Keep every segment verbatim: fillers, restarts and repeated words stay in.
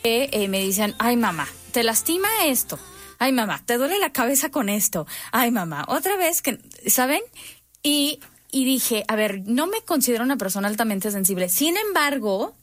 Eh, eh, me dicen, ay mamá, ¿te lastima esto? Ay mamá, ¿te duele la cabeza con esto? Ay mamá, otra vez, que ¿saben? Y, y dije, a ver, no me considero una persona altamente sensible. Sin embargo,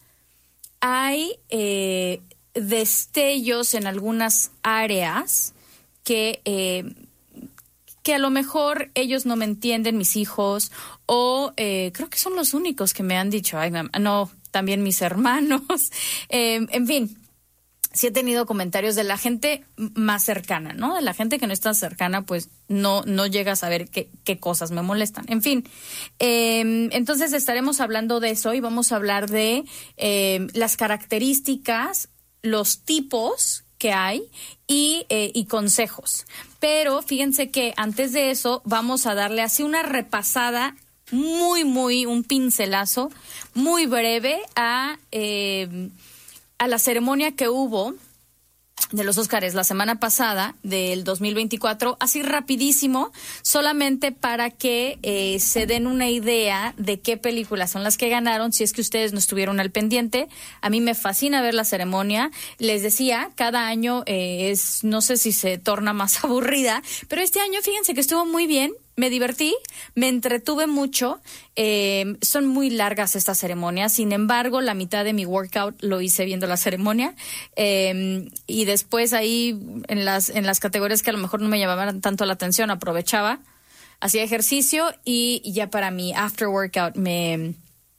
hay eh, destellos en algunas áreas que... Eh, que a lo mejor ellos no me entienden, mis hijos, o eh, creo que son los únicos que me han dicho, ay, mamá, no, también mis hermanos, eh, en fin, sí he tenido comentarios de la gente más cercana, ¿no? De la gente que no está cercana, pues no, no llega a saber qué, qué cosas me molestan. En fin, eh, entonces estaremos hablando de eso y vamos a hablar de eh, las características, los tipos que hay y, eh, y consejos. Pero fíjense que antes de eso vamos a darle así una repasada muy, muy, un pincelazo muy breve a, eh, a la ceremonia que hubo de los Óscares la semana pasada del dos mil veinticuatro, así rapidísimo, solamente para que eh, se den una idea de qué películas son las que ganaron, si es que ustedes no estuvieron al pendiente. A mí me fascina ver la ceremonia. Les decía, cada año eh, es, no sé si se torna más aburrida, pero este año fíjense que estuvo muy bien. Me divertí, me entretuve mucho. Eh, son muy largas estas ceremonias. Sin embargo, la mitad de mi workout lo hice viendo la ceremonia. Eh, y después ahí, en las, en las categorías que a lo mejor no me llamaban tanto la atención, aprovechaba, hacía ejercicio y ya para mi after workout me...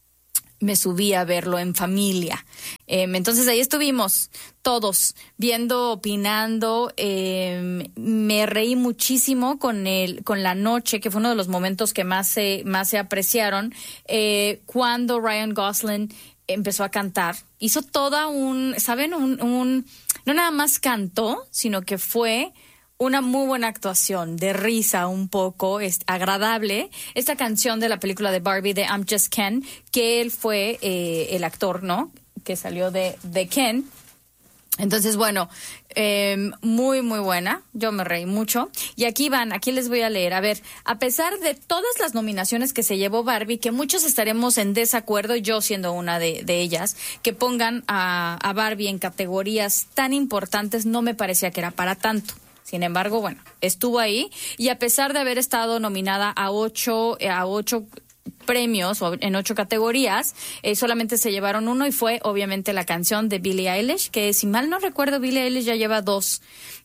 me subí a verlo en familia. Eh, entonces ahí estuvimos todos viendo, opinando. Eh, me reí muchísimo con el, con la noche, que fue uno de los momentos que más se, más se apreciaron, eh, cuando Ryan Gosling empezó a cantar. Hizo toda un, ¿saben? Un, un, no nada más cantó, sino que fue una muy buena actuación, de risa un poco, es agradable. Esta canción de la película de Barbie, de I'm Just Ken, que él fue eh, el actor, ¿no? Que salió de, de Ken. Entonces, bueno, eh, muy, muy buena. Yo me reí mucho. Y aquí van, aquí les voy a leer. A ver, a pesar de todas las nominaciones que se llevó Barbie, que muchos estaremos en desacuerdo, yo siendo una de, de ellas, que pongan a, a Barbie en categorías tan importantes, no me parecía que era para tanto. Sin embargo, bueno, estuvo ahí y a pesar de haber estado nominada a ocho, a ocho premios o en ocho categorías, eh, solamente se llevaron uno y fue obviamente la canción de Billie Eilish, que si mal no recuerdo, Billie Eilish ya lleva dos.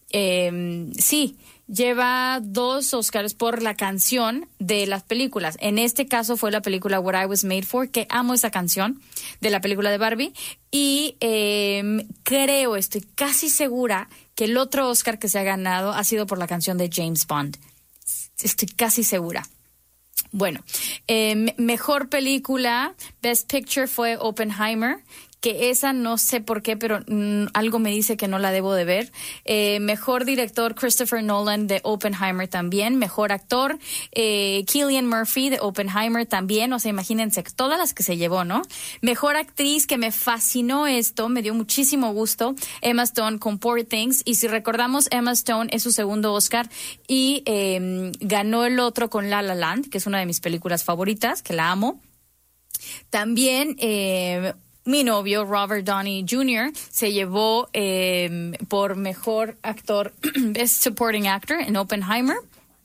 Eh, sí, lleva dos Óscares por la canción de las películas. En este caso fue la película What I Was Made For, que amo esa canción de la película de Barbie. Y eh, creo, estoy casi segura que el otro Óscar que se ha ganado ha sido por la canción de James Bond. Estoy casi segura. Bueno, eh, mejor película, Best Picture fue Oppenheimer, que esa no sé por qué, pero mm, algo me dice que no la debo de ver. Eh, mejor director, Christopher Nolan de Oppenheimer también. Mejor actor, eh, Cillian Murphy de Oppenheimer también. O sea, imagínense todas las que se llevó, ¿no? Mejor actriz, que me fascinó esto, me dio muchísimo gusto, Emma Stone con Poor Things. Y si recordamos, Emma Stone es su segundo Oscar y eh, ganó el otro con La La Land, que es una de mis películas favoritas, que la amo. También... Eh, mi novio, Robert Downey junior, se llevó eh, por mejor actor, Best Supporting Actor en Oppenheimer.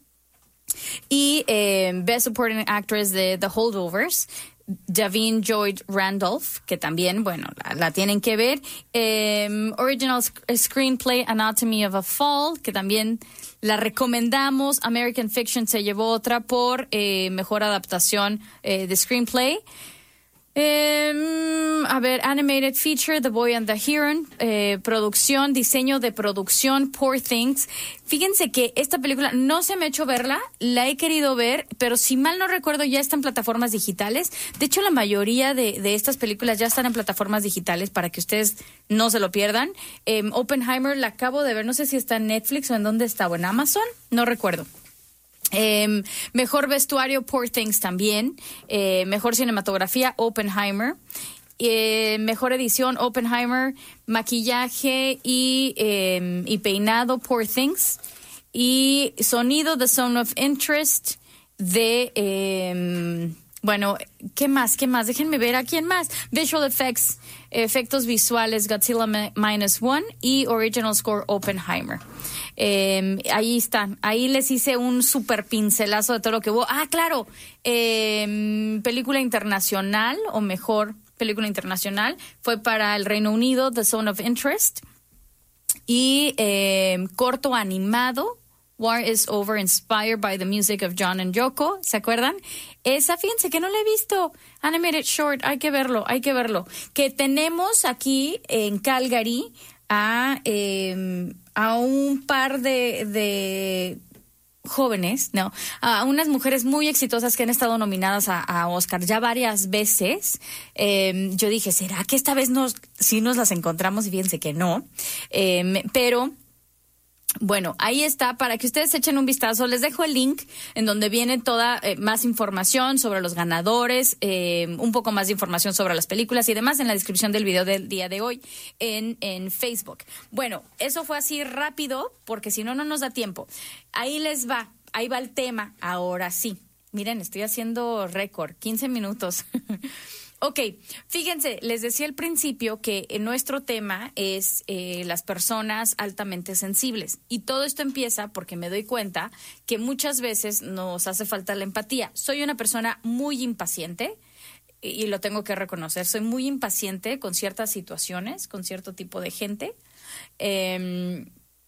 Y eh, Best Supporting Actress de The Holdovers, Davine Joy Randolph, que también, bueno, la, la tienen que ver. Eh, Original Screenplay, Anatomy of a Fall, que también la recomendamos. American Fiction se llevó otra por eh, mejor adaptación eh, de Screenplay. Eh, a ver, Animated Feature, The Boy and the Heron, eh, producción, diseño de producción, Poor Things. Fíjense que esta película no se me ha hecho verla, la he querido ver, pero si mal no recuerdo ya está en plataformas digitales. De hecho, la mayoría de, de estas películas ya están en plataformas digitales para que ustedes no se lo pierdan. Eh, Oppenheimer la acabo de ver, no sé si está en Netflix o en dónde está, o en Amazon, no recuerdo. Eh, mejor vestuario, Poor Things también. Eh, mejor cinematografía, Oppenheimer. Eh, mejor edición, Oppenheimer. Maquillaje y, eh, y peinado, Poor Things. Y sonido, The Zone of Interest de... Eh, Bueno, ¿qué más? ¿Qué más? Déjenme ver a quién más. Visual Effects, efectos visuales, Godzilla Minus One y Original Score Oppenheimer. Eh, ahí están. Ahí les hice un super pincelazo de todo lo que hubo. Ah, claro. Eh, película internacional, o mejor, película internacional, fue para el Reino Unido, The Zone of Interest. Y eh, corto animado, War is Over, inspired by the music of John and Yoko. ¿Se acuerdan? Esa, fíjense que no la he visto. Animated short, hay que verlo, hay que verlo. Que tenemos aquí en Calgary a, eh, a un par de, de jóvenes, ¿no? A unas mujeres muy exitosas que han estado nominadas a, a Oscar ya varias veces. Eh, yo dije, ¿será que esta vez nos, sí nos las encontramos? Y fíjense que no. Eh, pero... Bueno, ahí está, para que ustedes echen un vistazo. Les dejo el link en donde viene toda eh, más información sobre los ganadores, eh, un poco más de información sobre las películas y demás en la descripción del video del día de hoy en, en Facebook. Bueno, eso fue así rápido porque si no, no nos da tiempo. Ahí les va, ahí va el tema, ahora sí. Miren, estoy haciendo récord, quince minutos. Ok, fíjense, les decía al principio que nuestro tema es eh, las personas altamente sensibles. Y todo esto empieza porque me doy cuenta que muchas veces nos hace falta la empatía. Soy una persona muy impaciente y, y lo tengo que reconocer. Soy muy impaciente con ciertas situaciones, con cierto tipo de gente. Eh,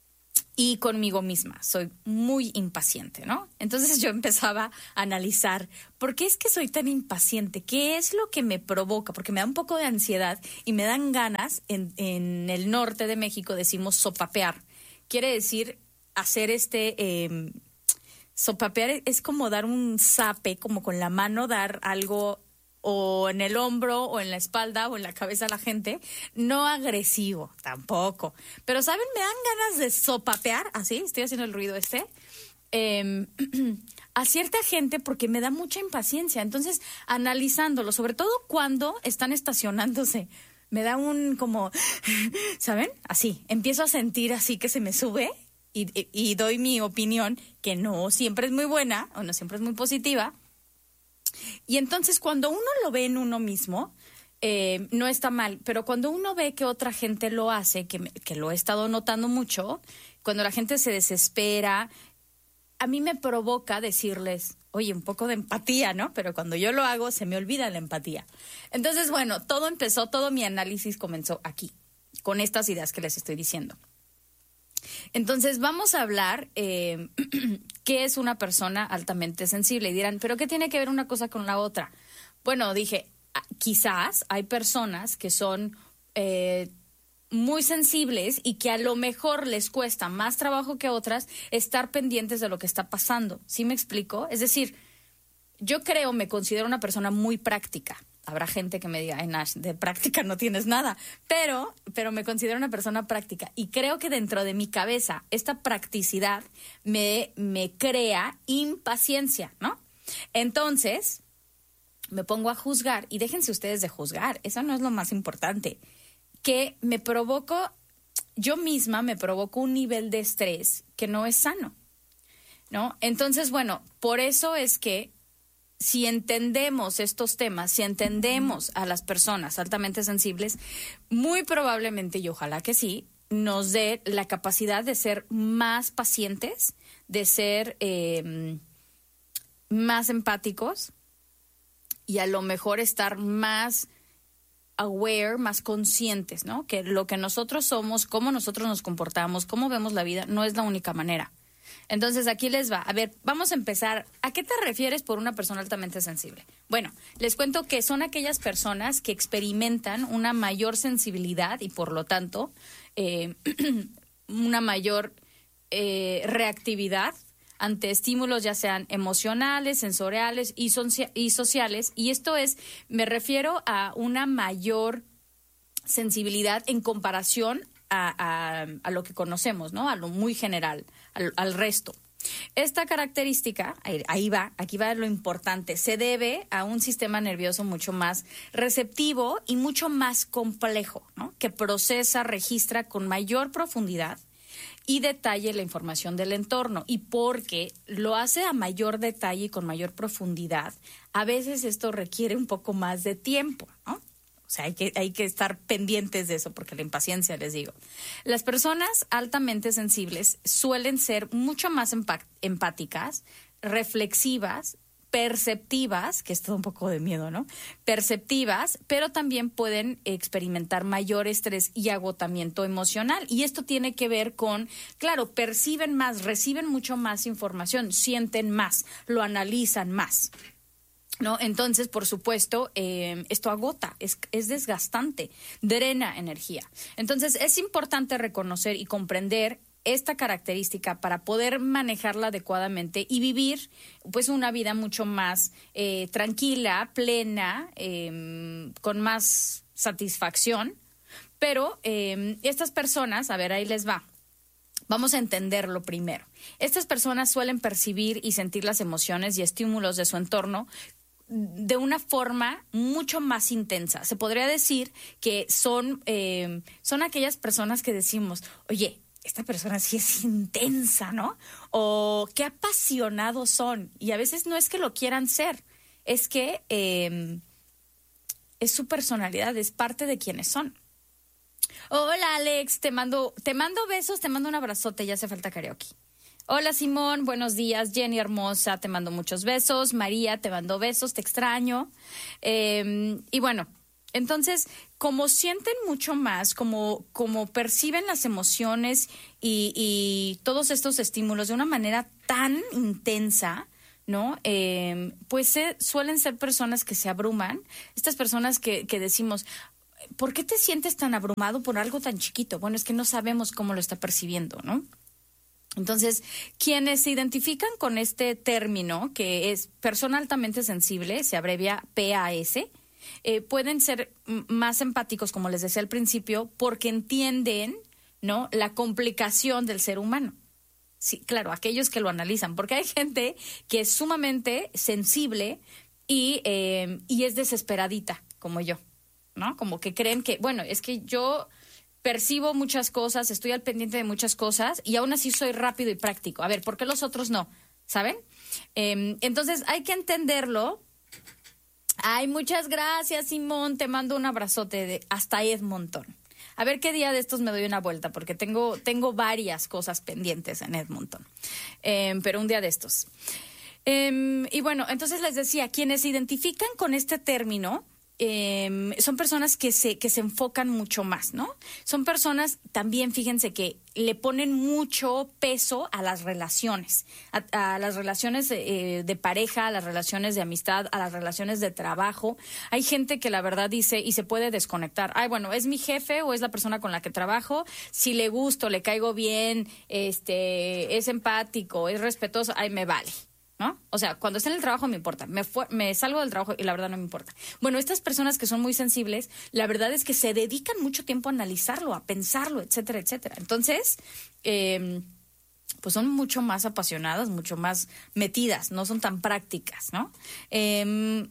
Y conmigo misma, soy muy impaciente, ¿no? Entonces yo empezaba a analizar, ¿por qué es que soy tan impaciente? ¿Qué es lo que me provoca? Porque me da un poco de ansiedad y me dan ganas, en, en el norte de México decimos sopapear. Quiere decir hacer este, eh, sopapear es como dar un zape, como con la mano dar algo o en el hombro, o en la espalda, o en la cabeza a la gente, no agresivo, tampoco. Pero, ¿saben? Me dan ganas de sopapear, así, estoy haciendo el ruido este, eh, a cierta gente porque me da mucha impaciencia. Entonces, analizándolo, sobre todo cuando están estacionándose, me da un como, ¿saben? Así, empiezo a sentir así que se me sube y, y, y doy mi opinión, que no siempre es muy buena, o no siempre es muy positiva. Y entonces cuando uno lo ve en uno mismo, eh, no está mal, pero cuando uno ve que otra gente lo hace, que, me, que lo he estado notando mucho, cuando la gente se desespera, a mí me provoca decirles, oye, un poco de empatía, ¿no? Pero cuando yo lo hago, se me olvida la empatía. Entonces, bueno, todo empezó, todo mi análisis comenzó aquí, con estas ideas que les estoy diciendo. Entonces vamos a hablar eh, qué es una persona altamente sensible. Y dirán, ¿pero qué tiene que ver una cosa con la otra? Bueno, dije, quizás hay personas que son eh, muy sensibles y que a lo mejor les cuesta más trabajo que otras estar pendientes de lo que está pasando. ¿Sí me explico? Es decir, yo creo, me considero una persona muy práctica. Habrá gente que me diga, ay, Nash, de práctica no tienes nada, pero, pero me considero una persona práctica y creo que dentro de mi cabeza esta practicidad me, me crea impaciencia, ¿no? Entonces, me pongo a juzgar y déjense ustedes de juzgar, eso no es lo más importante, que me provoco, yo misma me provoco un nivel de estrés que no es sano, ¿no? Entonces, bueno, por eso es que si entendemos estos temas, si entendemos a las personas altamente sensibles, muy probablemente, y ojalá que sí, nos dé la capacidad de ser más pacientes, de ser eh, más empáticos y a lo mejor estar más aware, más conscientes, ¿no? Que lo que nosotros somos, cómo nosotros nos comportamos, cómo vemos la vida, no es la única manera. Entonces, aquí les va. A ver, vamos a empezar. ¿A qué te refieres por una persona altamente sensible? Bueno, les cuento que son aquellas personas que experimentan una mayor sensibilidad y, por lo tanto, eh, una mayor eh, reactividad ante estímulos, ya sean emocionales, sensoriales y, socia- y sociales. Y esto es, me refiero a una mayor sensibilidad en comparación A, a, a lo que conocemos, ¿no? A lo muy general, al, al resto. Esta característica, ahí, ahí va, aquí va lo importante, se debe a un sistema nervioso mucho más receptivo y mucho más complejo, ¿no? Que procesa, registra con mayor profundidad y detalle la información del entorno. Y porque lo hace a mayor detalle y con mayor profundidad, a veces esto requiere un poco más de tiempo, ¿no? O sea, hay que, hay que estar pendientes de eso porque la impaciencia, les digo. Las personas altamente sensibles suelen ser mucho más empa- empáticas, reflexivas, perceptivas, que esto da un poco de miedo, ¿no? Perceptivas, pero también pueden experimentar mayor estrés y agotamiento emocional. Y esto tiene que ver con, claro, perciben más, reciben mucho más información, sienten más, lo analizan más, ¿no? Entonces, por supuesto, eh, esto agota, es, es desgastante, drena energía. Entonces, es importante reconocer y comprender esta característica para poder manejarla adecuadamente y vivir pues una vida mucho más eh, tranquila, plena, eh, con más satisfacción. Pero eh, estas personas, a ver, ahí les va. Vamos a entenderlo primero. Estas personas suelen percibir y sentir las emociones y estímulos de su entorno de una forma mucho más intensa. Se podría decir que son, eh, son aquellas personas que decimos, oye, esta persona sí es intensa, ¿no? O qué apasionados son. Y a veces no es que lo quieran ser, es que eh, es su personalidad, es parte de quienes son. Hola, Alex, te mando, te mando besos, te mando un abrazote, ya hace falta karaoke. Hola, Simón, buenos días. Jenny hermosa, te mando muchos besos. María, te mando besos, te extraño. Eh, y bueno, entonces, como sienten mucho más, como, como perciben las emociones y, y todos estos estímulos de una manera tan intensa, ¿no? Eh, pues eh, suelen ser personas que se abruman. Estas personas que, que decimos, ¿por qué te sientes tan abrumado por algo tan chiquito? Bueno, es que no sabemos cómo lo está percibiendo, ¿no? Entonces, quienes se identifican con este término, que es persona altamente sensible, se abrevia P A S, eh, pueden ser m- más empáticos, como les decía al principio, porque entienden, ¿no?, la complicación del ser humano. Sí, claro, aquellos que lo analizan, porque hay gente que es sumamente sensible y, eh, y es desesperadita, como yo, ¿no? Como que creen que, bueno, es que yo percibo muchas cosas, estoy al pendiente de muchas cosas y aún así soy rápido y práctico. A ver, ¿por qué los otros no? ¿Saben? Eh, entonces hay que entenderlo. Ay, muchas gracias, Simón. Te mando un abrazote de hasta Edmonton. A ver qué día de estos me doy una vuelta, porque tengo, tengo varias cosas pendientes en Edmonton. Eh, pero un día de estos. Eh, y bueno, entonces les decía, quienes se identifican con este término, Eh, son personas que se que se enfocan mucho más, ¿no? Son personas también, fíjense, que le ponen mucho peso a las relaciones, a, a las relaciones eh, de pareja, a las relaciones de amistad, a las relaciones de trabajo. Hay gente que la verdad dice y se puede desconectar. Ay, bueno, es mi jefe o es la persona con la que trabajo. Si le gusto, le caigo bien, este, es empático, es respetuoso, ay, me vale, ¿no? O sea, cuando está en el trabajo me importa, me, fu- me salgo del trabajo y la verdad no me importa. Bueno, estas personas que son muy sensibles, la verdad es que se dedican mucho tiempo a analizarlo, a pensarlo, etcétera, etcétera. Entonces, eh, pues son mucho más apasionadas, mucho más metidas, no son tan prácticas, ¿no? Eh,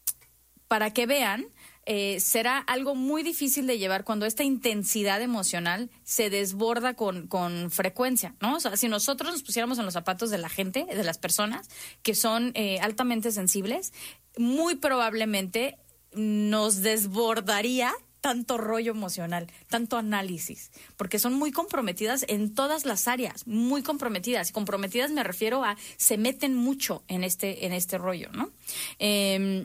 para que vean, eh, será algo muy difícil de llevar cuando esta intensidad emocional se desborda con, con frecuencia, ¿no? O sea, si nosotros nos pusiéramos en los zapatos de la gente, de las personas que son eh, altamente sensibles, muy probablemente nos desbordaría tanto rollo emocional, tanto análisis, porque son muy comprometidas en todas las áreas, muy comprometidas. Comprometidas me refiero a se meten mucho en este, en este rollo, ¿no? Eh,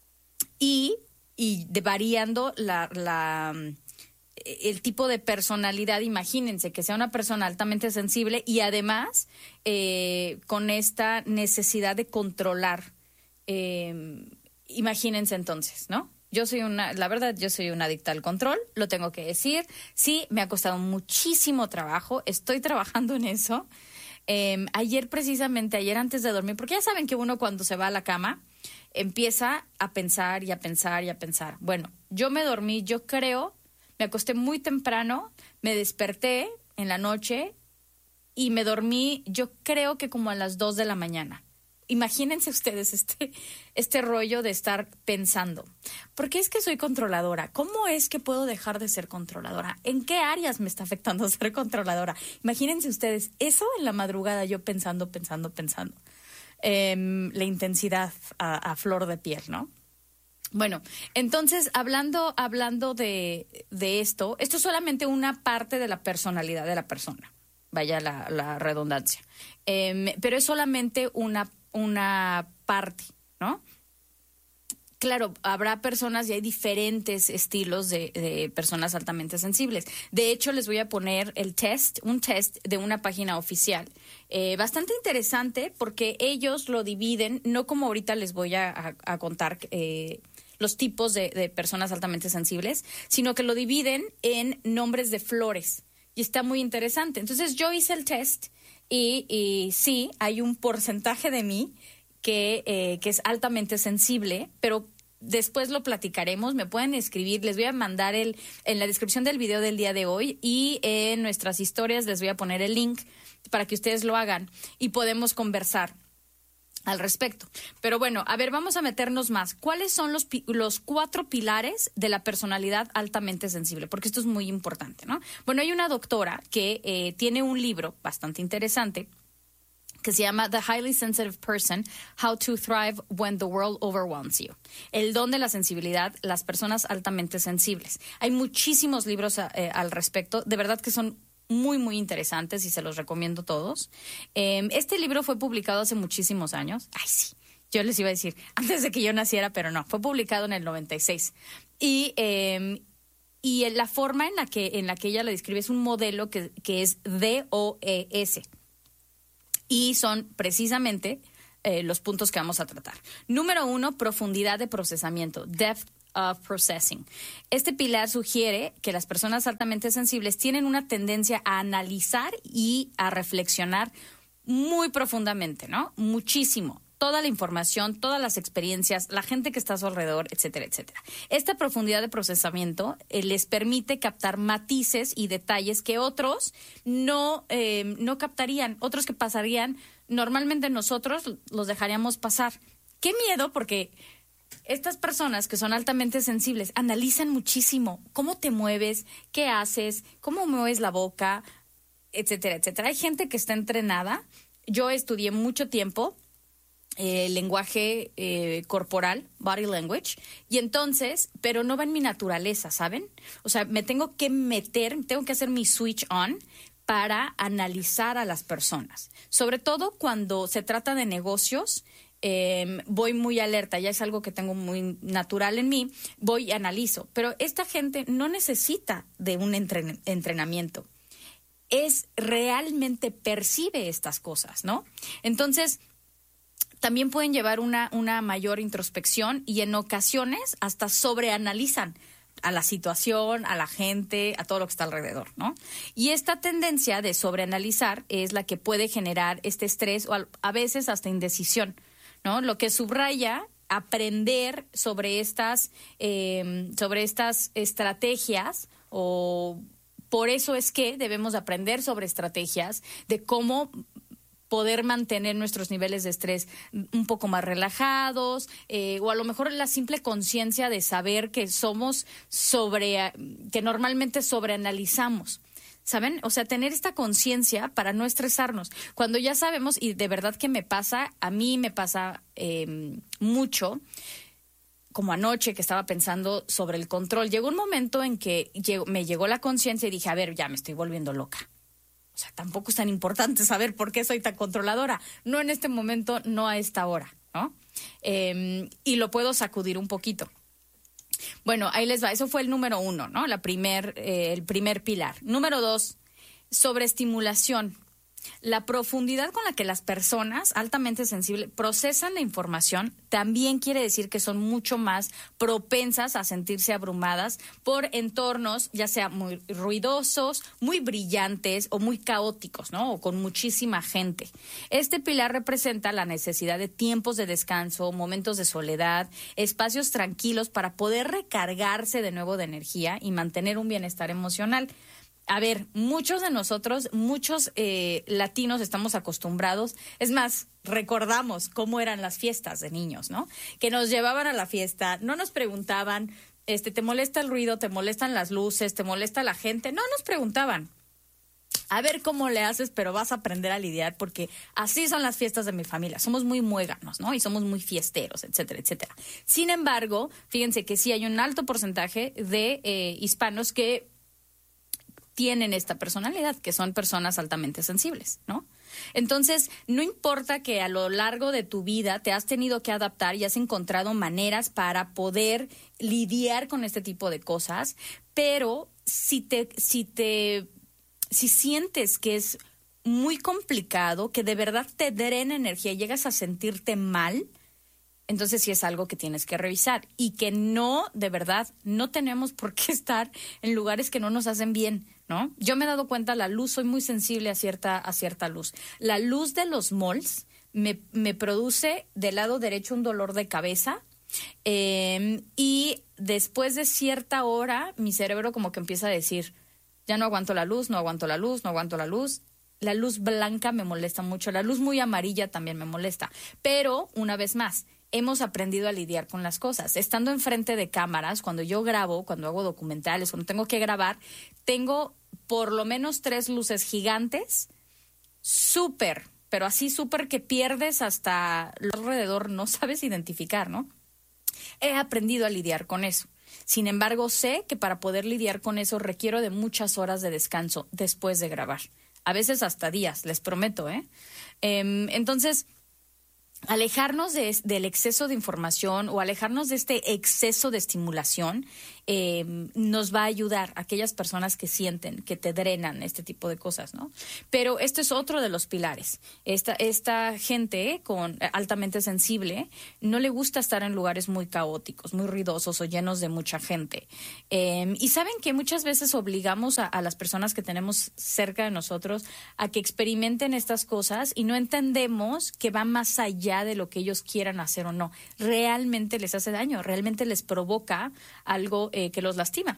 y y de variando la, la el tipo de personalidad. Imagínense que sea una persona altamente sensible y además eh, con esta necesidad de controlar. Eh, imagínense entonces, ¿no? Yo soy una, la verdad, yo soy una adicta al control, lo tengo que decir. Sí, me ha costado muchísimo trabajo, estoy trabajando en eso. Eh, ayer precisamente, ayer antes de dormir, porque ya saben que uno cuando se va a la cama empieza a pensar y a pensar y a pensar. Bueno, yo me dormí, yo creo, me acosté muy temprano, me desperté en la noche y me dormí, yo creo que como a las dos de la mañana. imagínense ustedes este, este rollo de estar pensando, ¿por qué es que soy controladora? ¿Cómo es que puedo dejar de ser controladora? ¿En qué áreas me está afectando ser controladora? Imagínense ustedes, eso en la madrugada yo pensando, pensando, pensando. Eh, la intensidad a, a flor de piel, ¿no? Bueno, entonces, hablando, hablando de, de esto, esto es solamente una parte de la personalidad de la persona, vaya la, la redundancia, eh, pero es solamente una, una parte, ¿no? Claro, habrá personas y hay diferentes estilos de, de personas altamente sensibles. De hecho, les voy a poner el test, un test de una página oficial. Eh, bastante interesante porque ellos lo dividen, no como ahorita les voy a, a, a contar eh, los tipos de, de personas altamente sensibles, sino que lo dividen en nombres de flores. Y está muy interesante. Entonces, yo hice el test y, y sí, hay un porcentaje de mí que, eh, que es altamente sensible, pero después lo platicaremos. Me pueden escribir, les voy a mandar el en la descripción del video del día de hoy y en nuestras historias les voy a poner el link para que ustedes lo hagan y podemos conversar al respecto. Pero bueno, a ver, vamos a meternos más. ¿Cuáles son los, los cuatro pilares de la personalidad altamente sensible? Porque esto es muy importante, ¿no? Bueno, hay una doctora que eh, tiene un libro bastante interesante que se llama The Highly Sensitive Person, How to Thrive When the World Overwhelms You. El don de la sensibilidad, las personas altamente sensibles. Hay muchísimos libros eh, al respecto, de verdad que son muy, muy interesantes y se los recomiendo todos. Eh, este libro fue publicado hace muchísimos años. Ay, sí, yo les iba a decir, antes de que yo naciera, pero no, fue publicado en el noventa y seis. Y... Eh, y la forma en la que, en la que ella lo describe es un modelo que, que es D O E S. Y son precisamente eh, los puntos que vamos a tratar. Número uno, profundidad de procesamiento, depth of processing. Este pilar sugiere que las personas altamente sensibles tienen una tendencia a analizar y a reflexionar muy profundamente, ¿no? Muchísimo. Toda la información, todas las experiencias, la gente que está a su alrededor, etcétera, etcétera. Esta profundidad de procesamiento eh, les permite captar matices y detalles que otros no, eh, no captarían, otros que pasarían, normalmente nosotros los dejaríamos pasar. ¡Qué miedo! Porque estas personas que son altamente sensibles analizan muchísimo cómo te mueves, qué haces, cómo mueves la boca, etcétera, etcétera. Hay gente que está entrenada. Yo estudié mucho tiempo Eh, lenguaje eh, corporal, body language, y entonces, pero no va en mi naturaleza, ¿saben? O sea, me tengo que meter, tengo que hacer mi switch on para analizar a las personas. Sobre todo cuando se trata de negocios, eh, voy muy alerta, ya es algo que tengo muy natural en mí, voy y analizo. Pero esta gente no necesita de un entren- entrenamiento. Es realmente percibe estas cosas, ¿no? Entonces, también pueden llevar una, una mayor introspección y en ocasiones hasta sobreanalizan a la situación, a la gente, a todo lo que está alrededor, ¿no? Y esta tendencia de sobreanalizar es la que puede generar este estrés o a, a veces hasta indecisión, ¿no? Lo que subraya aprender sobre estas, eh, sobre estas estrategias o por eso es que debemos aprender sobre estrategias de cómo poder mantener nuestros niveles de estrés un poco más relajados, eh, o a lo mejor la simple conciencia de saber que somos sobre, que normalmente sobreanalizamos, ¿saben? O sea, tener esta conciencia para no estresarnos. Cuando ya sabemos, y de verdad que me pasa, a mí me pasa eh, mucho, como anoche que estaba pensando sobre el control, llegó un momento en que llegó, me llegó la conciencia y dije, a ver, ya me estoy volviendo loca. O sea, tampoco es tan importante saber por qué soy tan controladora. No en este momento, no a esta hora, ¿no? Eh, y lo puedo sacudir un poquito. Bueno, ahí les va. Eso fue el número uno, ¿no? La primer, eh, el primer pilar. Número dos, sobreestimulación. La profundidad con la que las personas altamente sensibles procesan la información también quiere decir que son mucho más propensas a sentirse abrumadas por entornos, ya sea muy ruidosos, muy brillantes o muy caóticos, ¿no? O con muchísima gente. Este pilar representa la necesidad de tiempos de descanso, momentos de soledad, espacios tranquilos para poder recargarse de nuevo de energía y mantener un bienestar emocional. A ver, muchos de nosotros, muchos eh, latinos estamos acostumbrados, es más, recordamos cómo eran las fiestas de niños, ¿no? Que nos llevaban a la fiesta, no nos preguntaban, este, ¿te molesta el ruido? ¿Te molestan las luces? ¿Te molesta la gente? No nos preguntaban. A ver cómo le haces, pero vas a aprender a lidiar porque así son las fiestas de mi familia. Somos muy muéganos, ¿no? Y somos muy fiesteros, etcétera, etcétera. Sin embargo, fíjense que sí hay un alto porcentaje de eh, hispanos que tienen esta personalidad, que son personas altamente sensibles, ¿no? Entonces, no importa que a lo largo de tu vida te has tenido que adaptar y has encontrado maneras para poder lidiar con este tipo de cosas, pero si te, si te, si sientes que es muy complicado, que de verdad te drena energía y llegas a sentirte mal, entonces sí es algo que tienes que revisar y que no, de verdad, no tenemos por qué estar en lugares que no nos hacen bien, ¿no? Yo me he dado cuenta, la luz, soy muy sensible a cierta, a cierta luz. La luz de los malls me, me produce del lado derecho un dolor de cabeza eh, y después de cierta hora mi cerebro como que empieza a decir, ya no aguanto la luz, no aguanto la luz, no aguanto la luz. La luz blanca me molesta mucho, la luz muy amarilla también me molesta, pero una vez más, hemos aprendido a lidiar con las cosas. Estando enfrente de cámaras, cuando yo grabo, cuando hago documentales, cuando tengo que grabar, tengo por lo menos tres luces gigantes, súper, pero así súper que pierdes hasta lo alrededor, no sabes identificar, ¿no? He aprendido a lidiar con eso. Sin embargo, sé que para poder lidiar con eso requiero de muchas horas de descanso después de grabar. A veces hasta días, les prometo, ¿eh? eh entonces... alejarnos de, del exceso de información o alejarnos de este exceso de estimulación eh, nos va a ayudar a aquellas personas que sienten, que te drenan este tipo de cosas, ¿no? Pero esto es otro de los pilares. Esta, esta gente con altamente sensible no le gusta estar en lugares muy caóticos, muy ruidosos o llenos de mucha gente. Eh, y saben que muchas veces obligamos a, a las personas que tenemos cerca de nosotros a que experimenten estas cosas y no entendemos que va más allá de lo que ellos quieran hacer o no. Realmente les hace daño, realmente les provoca algo eh, que los lastima,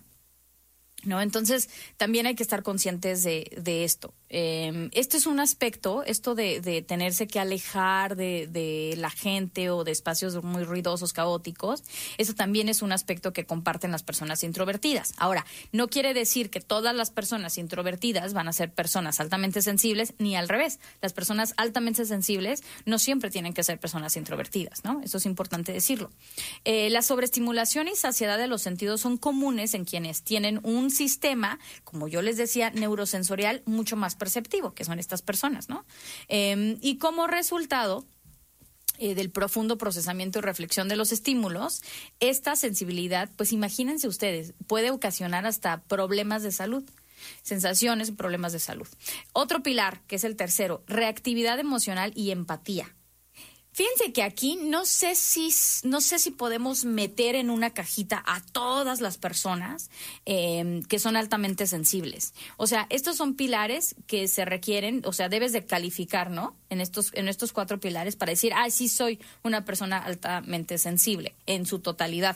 ¿no? Entonces, también hay que estar conscientes de, de esto. Eh, este es un aspecto, esto de, de tenerse que alejar de, de la gente o de espacios muy ruidosos, caóticos, eso también es un aspecto que comparten las personas introvertidas. Ahora, no quiere decir que todas las personas introvertidas van a ser personas altamente sensibles, ni al revés. Las personas altamente sensibles no siempre tienen que ser personas introvertidas, ¿no? Eso es importante decirlo. Eh, la sobreestimulación y saciedad de los sentidos son comunes en quienes tienen un sistema, como yo les decía, neurosensorial mucho más perceptivo, que son estas personas, ¿no? Eh, y como resultado eh, del profundo procesamiento y reflexión de los estímulos, esta sensibilidad, pues imagínense ustedes, puede ocasionar hasta problemas de salud, sensaciones, problemas de salud. Otro pilar, que es el tercero, reactividad emocional y empatía. Fíjense que aquí no sé si no sé si podemos meter en una cajita a todas las personas eh, que son altamente sensibles. O sea, estos son pilares que se requieren, o sea, debes de calificar, ¿no? En estos en estos cuatro pilares para decir, ah, sí soy una persona altamente sensible en su totalidad.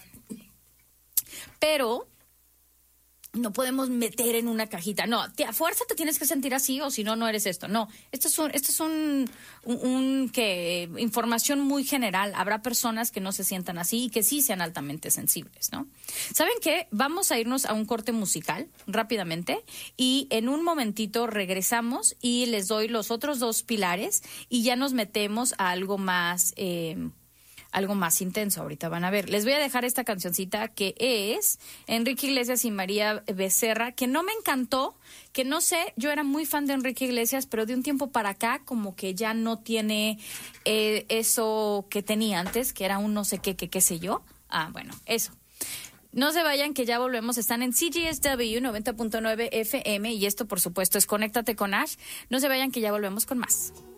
Pero no podemos meter en una cajita. No, te, a fuerza te tienes que sentir así o si no, no eres esto. No, esto es un, esto es un, un, un que información muy general. Habrá personas que no se sientan así y que sí sean altamente sensibles, ¿no? ¿Saben qué? Vamos a irnos a un corte musical rápidamente y en un momentito regresamos y les doy los otros dos pilares y ya nos metemos a algo más... Eh, algo más intenso, ahorita van a ver. Les voy a dejar esta cancioncita que es Enrique Iglesias y María Becerra, que no me encantó, que no sé, yo era muy fan de Enrique Iglesias, pero de un tiempo para acá como que ya no tiene eh, eso que tenía antes, que era un no sé qué, qué, qué sé yo. Ah, bueno, eso. No se vayan, que ya volvemos. Están en C G S W noventa punto nueve F M y esto, por supuesto, es Conéctate con Ash. No se vayan, que ya volvemos con más.